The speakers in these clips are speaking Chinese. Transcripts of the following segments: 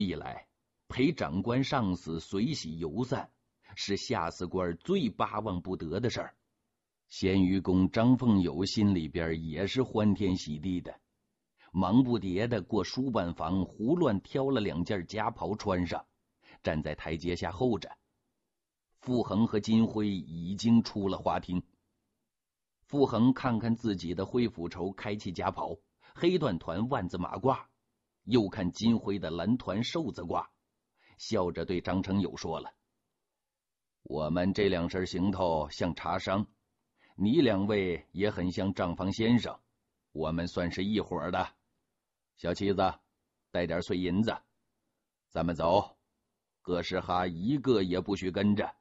一来，陪长官上司随喜游散，是下司官最巴望不得的事儿。咸鱼公张凤友心里边也是欢天喜地的，忙不迭的过书办房，胡乱挑了2件夹袍穿上，站在台阶下候着。傅恒和金辉已经出了花厅。傅恒看看自己的灰斧绸开气夹袍，黑缎团万字马褂，又看金辉的蓝团寿字褂，笑着对张成友说了：“我们这2身行头像茶商，你2位也很像账房先生，我们算是一伙的。小七子，带点碎银子，咱们走，各师哈一个也不许跟着。”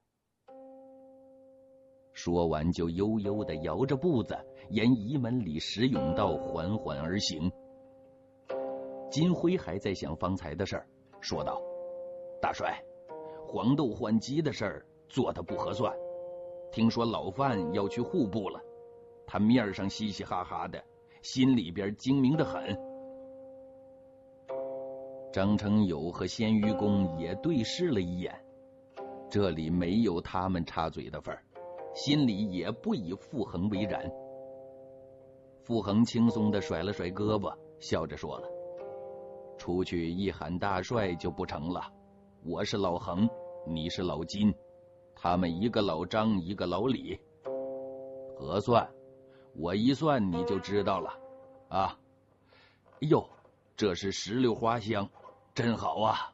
说完就悠悠地摇着步子沿仪门里石甬道缓缓而行。金辉还在想方才的事儿，说道：“大帅，黄豆换鸡的事儿做得不合算，听说老范要去户部了，他面上嘻嘻哈哈的，心里边精明得很。”张成友和鲜鱼公也对视了一眼，这里没有他们插嘴的份儿，心里也不以傅恒为然。傅恒轻松地甩了甩胳膊，笑着说了：“出去一喊大帅就不成了，我是老恒，你是老金，他们一个老张一个老李，核算，我一算你就知道了啊。哟，这是石榴花香，真好啊。”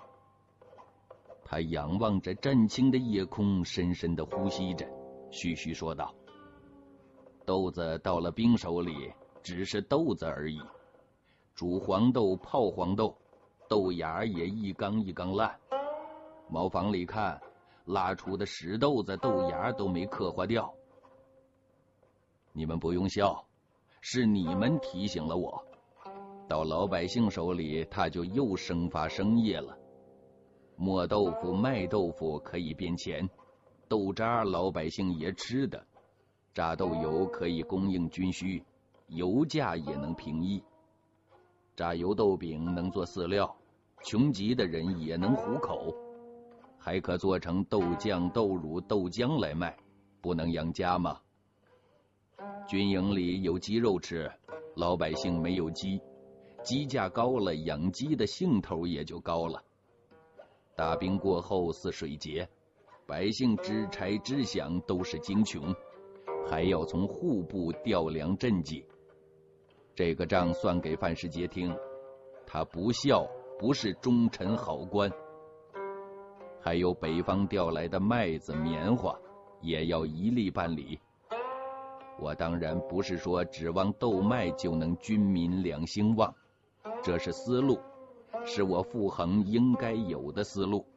他仰望着湛青的夜空，深深地呼吸着，徐徐说道：“豆子到了兵手里，只是豆子而已。煮黄豆、泡黄豆，豆芽也一缸一缸烂。茅房里看，拉出的屎豆子、豆芽都没刻划掉。你们不用笑，是你们提醒了我。到老百姓手里，他就又生发生业了。磨豆腐、卖豆腐可以变钱，豆渣老百姓也吃的，榨豆油可以供应军需，油价也能平抑。榨油豆饼能做饲料，穷极的人也能糊口，还可做成豆酱、豆乳、豆浆来卖，不能养家吗？军营里有鸡肉吃，老百姓没有鸡，鸡价高了，养鸡的兴头也就高了。大兵过后似水竭，百姓支柴支饷都是精穷，还要从户部调粮赈济。这个账算给范世杰听，他不孝，不是忠臣好官。还有北方调来的麦子、棉花，也要一例办理。我当然不是说指望豆麦就能军民两兴旺，这是思路，是我傅恒应该有的思路。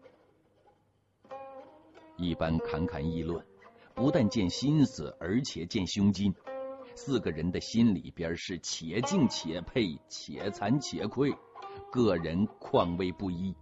一般侃侃议论，不但见心思，而且见胸襟。4个人的心里边是且敬且佩，且惭且愧，个人况味不一。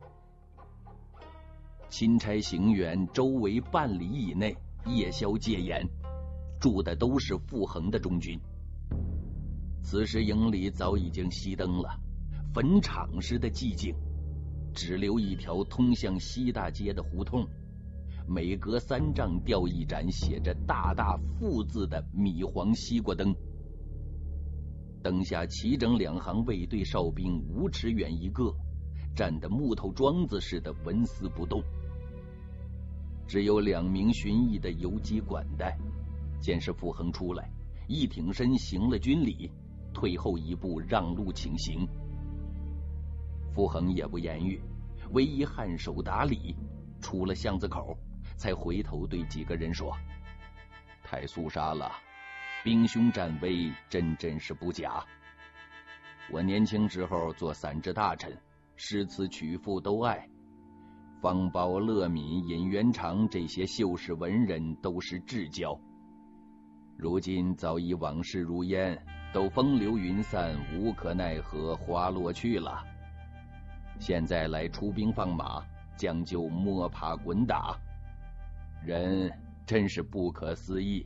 钦差行辕周围半里以内夜宵戒严，住的都是傅恒的中军。此时营里早已经熄灯了，坟场似的寂静，只留一条通向西大街的胡同，每隔3丈吊一盏写着大大傅字的米黄西瓜灯，灯下齐整2行卫队哨兵5尺远一个，站得木头桩子似的纹丝不动。只有2名巡役的游击管带，见是傅恒出来，一挺身行了军礼，退后一步让路请行。傅恒也不言语，唯一颔首打礼，出了巷子口，才回头对几个人说：“太肃杀了，兵凶战危，真是不假。我年轻时候做散治大臣，诗词曲赋都爱，方苞、乐敏、尹元长这些秀士文人都是至交。如今早已往事如烟，都风流云散，无可奈何，花落去了。现在来出兵放马，讲究摸爬滚打，人真是不可思议。”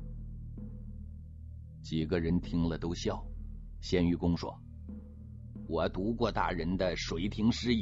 几个人听了都笑。鲜愚公说：“ 我读过大人的水亭诗